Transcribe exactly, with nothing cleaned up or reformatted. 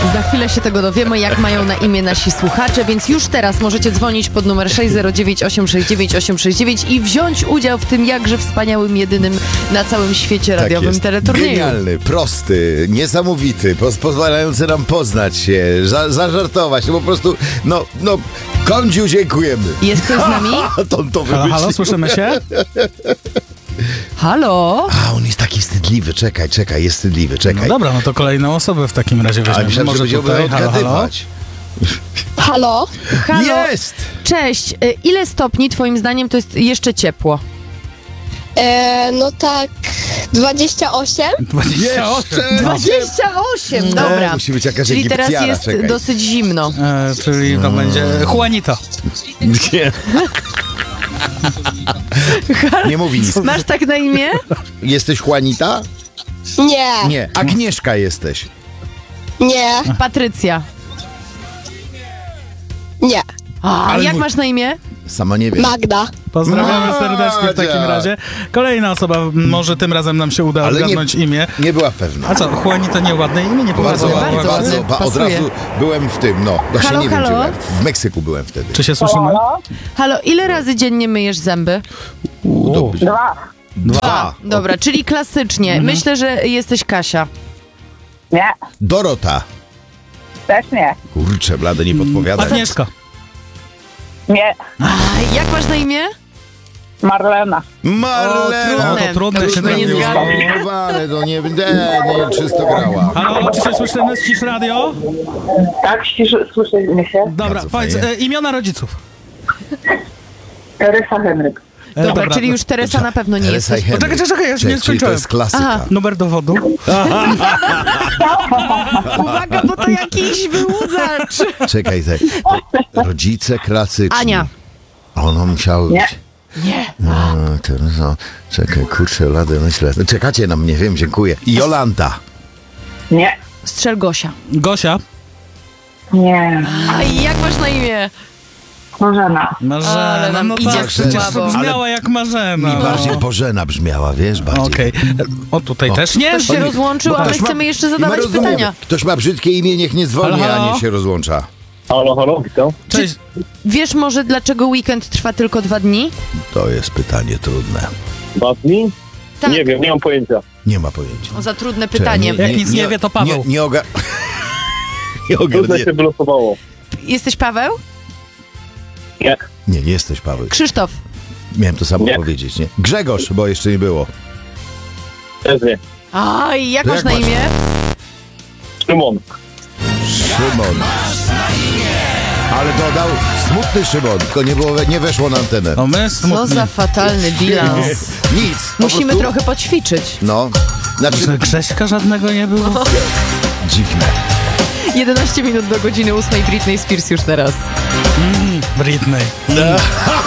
Za chwilę się tego dowiemy, jak mają na imię nasi słuchacze, więc już teraz możecie dzwonić pod numer sześć zero dziewięć osiem sześć dziewięć osiem sześć dziewięć i wziąć udział w tym jakże wspaniałym, jedynym na całym świecie radiowym jest. teleturnieju. Genialny, prosty, niesamowity, poz pozwalający nam poznać się, za zażartować, no po prostu, no, no, Kądziu, dziękujemy. Jest ktoś z nami? to, to Halo, halo, słyszymy się? Halo? A, on jest taki wstydliwy, czekaj, czekaj, jest wstydliwy, No czekaj. dobra, no to kolejną osobę w takim razie A weźmiemy. myślałem, że Może będziemy tutaj, halo, halo. odgadywać. Halo? Halo? Jest! Cześć. Y, Ile stopni twoim zdaniem to jest jeszcze ciepło? E, no tak, dwadzieścia osiem? dwadzieścia osiem. Jeszcze! dwadzieścia osiem, No, dobra. musi być jakaś Czyli teraz egipcjana, jest czekaj. dosyć zimno. E, czyli to będzie Juanito. Nie. Nie mówi nic. Masz tak na imię? Jesteś Juanita? Nie, Nie. Agnieszka jesteś. nie, Patrycja. nie. A Ale jak mój- masz na imię? Sama nie wiem. Magda. Pozdrawiamy serdecznie w takim Madzia. razie. Kolejna osoba, może tym razem nam się uda Ale nie- odgadnąć imię. Nie była pewna. A co, Juanito nieładne imię? Nie Bardzo, powiedziała. bardzo, bardzo bardzo. ładne, Ba, od pasuje. razu byłem w tym, no. Właśnie Halo, nie wiem, halo? gdzie byłem. W Meksyku byłem wtedy. Czy się słyszymy? Halo, ile razy dziennie myjesz zęby? U, dobrze. Dwa. Dwa. Dobra, czyli klasycznie. Myślę, że jesteś Kasia. Nie, Dorota. też nie. Kurczę, blade, nie podpowiadaj. Agnieszka. Nie, A jak masz na imię? Marlena. Marlena. O, to trudne się Trudno tam nie nie zgadnąć. Uspokojone, to nie, nie, nie, czysto grała. Halo, halo, czy się słyszymy? Ścisz radio? Tak, ściszy, słyszymy się. Dobra, Bardzo powiedz fajnie. e, imiona rodziców. Teresa Henryk. E, Dobra, czyli już Teresa na pewno nie Teresa jesteś. i Henryk. Poczekaj, czekaj, ja jeszcze nie Czyli- czyli to skończyłem. jest klasyka. Aha. Numer dowodu. Uwaga, bo to jakiś wyłudzacz. Czekaj, te rodzice klasyczni. Ania. Ono musiało być. Nie. Nie. No, Teresa, czekaj, kurczę, blade, myślę. Czekacie na mnie, wiem, dziękuję. I Jolanta. Nie, Strzel Gosia. Gosia. nie. A jak masz na imię? Marzena. Marzena. Ale nam no idzie tak, z przecież słabo. brzmiała jak Marzena. Mi bardziej Bożena brzmiała, wiesz, bardziej. Okej. O, tutaj też nie? Ktoś się rozłączył, a my Ktoś ma- chcemy jeszcze I my zadawać rozumiemy. pytania. Ktoś ma brzydkie imię, niech nie dzwoni, Halo, halo? a nie się rozłącza. Halo, halo, witam. Cześć. Wiesz może, dlaczego weekend trwa tylko dwa dni? To jest pytanie trudne. Dwa dni? Tak. Nie wiem, nie mam pojęcia. Nie ma pojęcia. O, za trudne pytanie. Jak nic nie wie, to Paweł. Nie, nie oga... nie Trudno ogarnie. się wylosowało. Jesteś Paweł? Nie, Nie, nie jesteś Paweł. Krzysztof. Miałem to samo Nie. powiedzieć, nie? Grzegorz, bo jeszcze nie było. też nie. Aj, jak To masz jak na masz? imię? Szymon. Szymon. Ale dodał smutny Szymon, tylko nie, było, nie weszło na antenę. No my Co smutni. za fatalny bilans. Nic. po Musimy prostu- trochę poćwiczyć. No, znaczy Że Grześka żadnego nie było? dziwne. jedenaście minut do godziny ósmej. Britney Spears już teraz. Britney.